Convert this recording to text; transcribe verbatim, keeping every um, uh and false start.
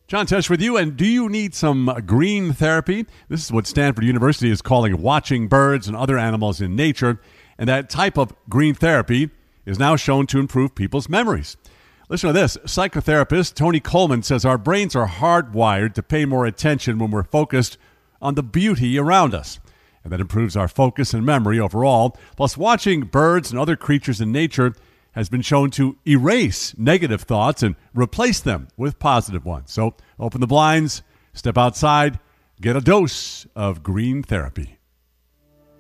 John Tesh with you, and do you need some green therapy? This is what Stanford University is calling watching birds and other animals in nature, and that type of green therapy is now shown to improve people's memories. Listen to this. Psychotherapist Tony Coleman says our brains are hardwired to pay more attention when we're focused on the beauty around us, and that improves our focus and memory overall. Plus, watching birds and other creatures in nature has been shown to erase negative thoughts and replace them with positive ones. So open the blinds, step outside, get a dose of green therapy.